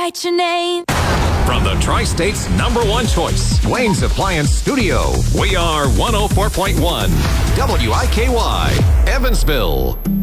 write your name. From the Tri-State's #1 choice, Wayne's Appliance Studio, we are 104.1 WIKY, Evansville.